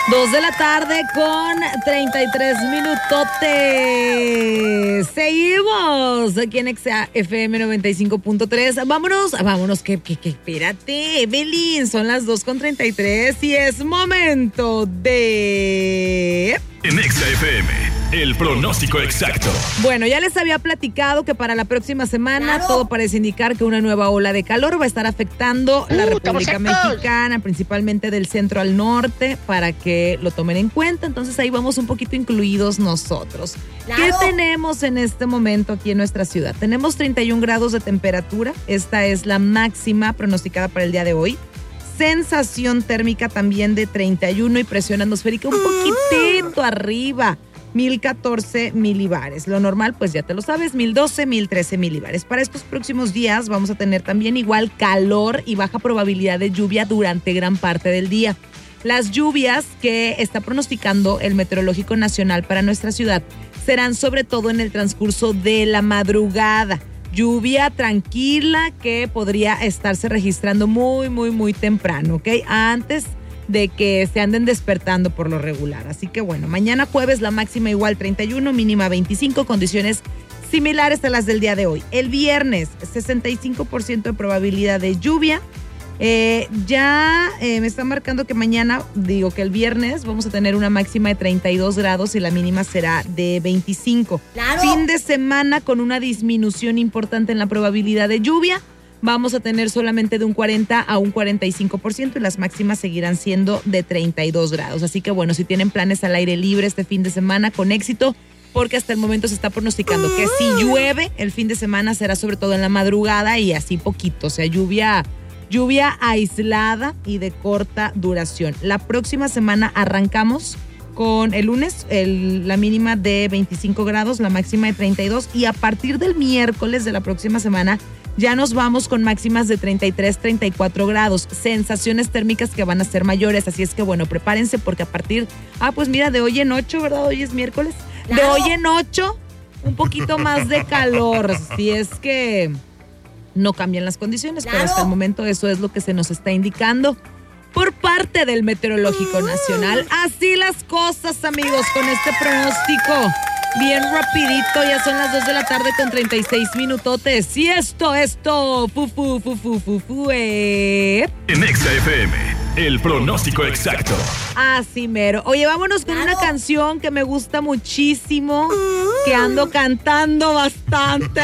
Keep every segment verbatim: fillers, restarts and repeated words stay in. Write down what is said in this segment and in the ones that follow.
Dos de la tarde con treinta y tres minutotes. Seguimos aquí en Exa F M noventa y cinco punto tres. Vámonos, vámonos, que, que, que, espérate, Evelyn. Son las dos con treinta y tres y es momento de... En Exa F M, el pronóstico exacto. Bueno, ya les había platicado que para la próxima semana claro. todo parece indicar que una nueva ola de calor va a estar afectando uh, la República Mexicana, principalmente del centro al norte, para que lo tomen en cuenta. Entonces ahí vamos un poquito incluidos nosotros. Claro. ¿Qué tenemos en este momento aquí en nuestra ciudad? Tenemos treinta y un grados de temperatura. Esta es la máxima pronosticada para el día de hoy. Sensación térmica también de treinta y uno y presión atmosférica un poquitito arriba. mil catorce milibares. Lo normal, pues ya te lo sabes, mil doce, mil trece milibares. Para estos próximos días vamos a tener también igual calor y baja probabilidad de lluvia durante gran parte del día. Las lluvias que está pronosticando el Meteorológico Nacional para nuestra ciudad serán sobre todo en el transcurso de la madrugada. Lluvia tranquila que podría estarse registrando muy, muy, muy temprano, ¿ok? Antes de que se anden despertando por lo regular. Así que bueno, mañana jueves la máxima igual treinta y uno, mínima veinticinco, condiciones similares a las del día de hoy. El viernes, sesenta y cinco por ciento de probabilidad de lluvia. Eh, ya eh, me está marcando que mañana, digo que el viernes vamos a tener una máxima de treinta y dos grados y la mínima será de veinticinco. ¡Claro! Fin de semana con una disminución importante en la probabilidad de lluvia. Vamos a tener solamente de un cuarenta a un cuarenta y cinco por ciento y las máximas seguirán siendo de treinta y dos grados. Así que bueno, si tienen planes al aire libre este fin de semana, con éxito, porque hasta el momento se está pronosticando que si llueve el fin de semana será sobre todo en la madrugada y así poquito, o sea, lluvia, lluvia aislada y de corta duración. La próxima semana arrancamos con el lunes, el, la mínima de veinticinco grados, la máxima de treinta y dos y a partir del miércoles de la próxima semana ya nos vamos con máximas de treinta y tres, treinta y cuatro grados, sensaciones térmicas que van a ser mayores, así es que bueno, prepárense porque a partir, ah pues mira, de hoy en ocho, ¿verdad? Hoy es miércoles, de hoy en ocho, un poquito más de calor, si es que no cambian las condiciones, pero hasta el momento eso es lo que se nos está indicando por parte del Meteorológico Nacional. Así las cosas, amigos, con este pronóstico. Bien rapidito, ya son las dos de la tarde con treinta y seis minutotes. Y esto, esto, fu, fu, fu, fu, fu, fu, eh. En Exa F M, el pronóstico exacto. Así mero. Oye, vámonos con una canción que me gusta muchísimo, que ando cantando bastante.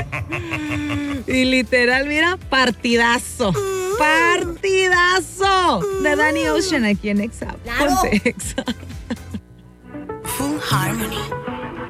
Y literal, mira, partidazo. Partidazo de Danny Ocean aquí en Exa. Ponte Exa. Full Harmony.